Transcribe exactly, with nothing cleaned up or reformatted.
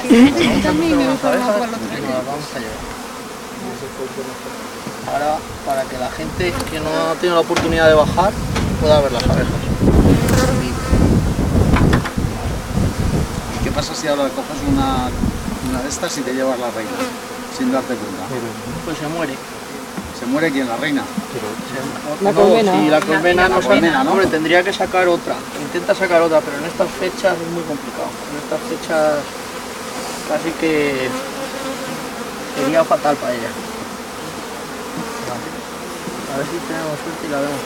También me gusta más por el otro. Nos vamos a llevar. Ahora, para que la gente que no ha tenido la oportunidad de bajar pueda ver las abejas. ¿Qué pasa si ahora coges una, una de estas y te llevas la reina, sin darte cuenta? Pues se muere. ¿Se muere quién? ¿La reina? Se- La no, colmena. si la colmena La no colmena, sale, ¿no? hombre, tendría que sacar otra. Intenta sacar otra, pero en estas fechas es muy complicado. En estas fechas casi que sería fatal para ella. A ver si tenemos suerte y la vemos.